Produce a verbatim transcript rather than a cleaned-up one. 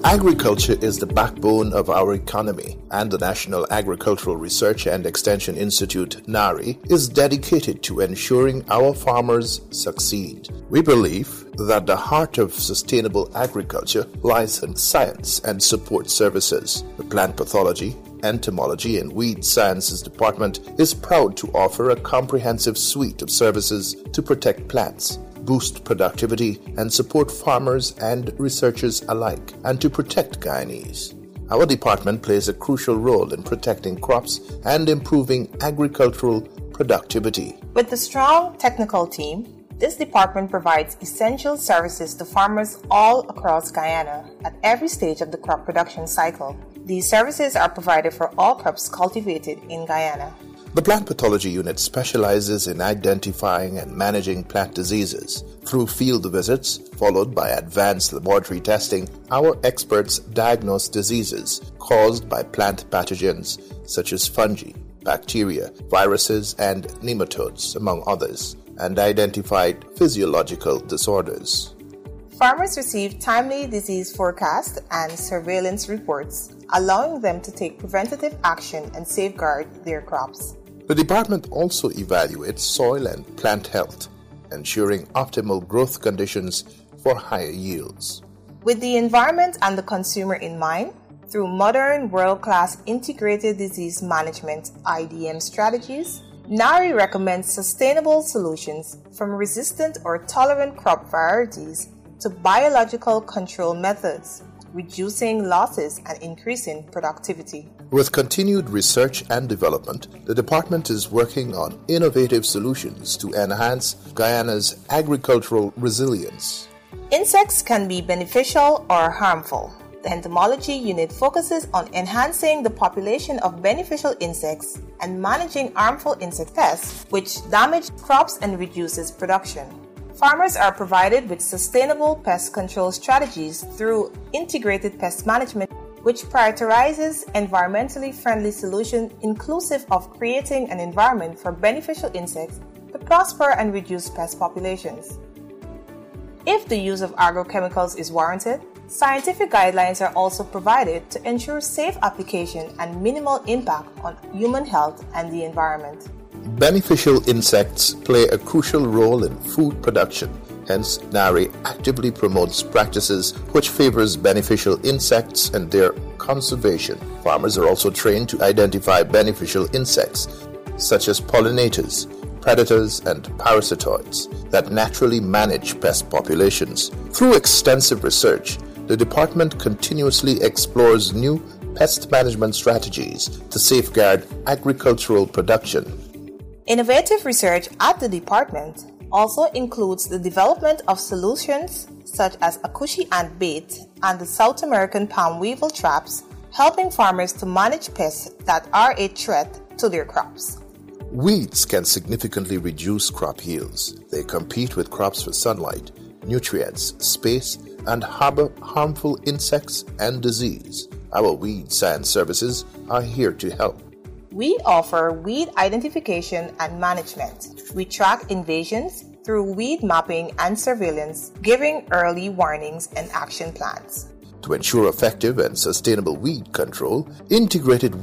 Agriculture is the backbone of our economy, and the National Agricultural Research and Extension Institute, NARI, is dedicated to ensuring our farmers succeed. We believe that the heart of sustainable agriculture lies in science and support services. The Plant Pathology, Entomology and Weed Sciences Department is proud to offer a comprehensive suite of services to protect plants, boost productivity, and support farmers and researchers alike, and to protect Guyanese. Our department plays a crucial role in protecting crops and improving agricultural productivity. With a strong technical team, this department provides essential services to farmers all across Guyana at every stage of the crop production cycle. These services are provided for all crops cultivated in Guyana. The Plant Pathology Unit specializes in identifying and managing plant diseases. Through field visits, followed by advanced laboratory testing, our experts diagnose diseases caused by plant pathogens such as fungi, bacteria, viruses, and nematodes, among others, and identified physiological disorders. Farmers receive timely disease forecast and surveillance reports, allowing them to take preventative action and safeguard their crops. The department also evaluates soil and plant health, ensuring optimal growth conditions for higher yields. With the environment and the consumer in mind, through modern world-class integrated disease management I D M strategies, NARI recommends sustainable solutions from resistant or tolerant crop varieties to biological control methods, reducing losses and increasing productivity. With continued research and development, the department is working on innovative solutions to enhance Guyana's agricultural resilience. Insects can be beneficial or harmful. The Entomology Unit focuses on enhancing the population of beneficial insects and managing harmful insect pests, which damage crops and reduces production. Farmers are provided with sustainable pest control strategies through integrated pest management, which prioritizes environmentally friendly solutions inclusive of creating an environment for beneficial insects to prosper and reduce pest populations. If the use of agrochemicals is warranted, scientific guidelines are also provided to ensure safe application and minimal impact on human health and the environment. Beneficial insects play a crucial role in food production. Hence, NARI actively promotes practices which favors beneficial insects and their conservation. Farmers are also trained to identify beneficial insects, such as pollinators, predators, and parasitoids that naturally manage pest populations. Through extensive research, the department continuously explores new pest management strategies to safeguard agricultural production. Innovative research at the department also includes the development of solutions such as Akushi ant bait and the South American palm weevil traps, helping farmers to manage pests that are a threat to their crops. Weeds can significantly reduce crop yields. They compete with crops for sunlight, nutrients, space, and harbor harmful insects and disease. Our weed science services are here to help. We offer weed identification and management. We track invasions through weed mapping and surveillance, giving early warnings and action plans. To ensure effective and sustainable weed control, integrated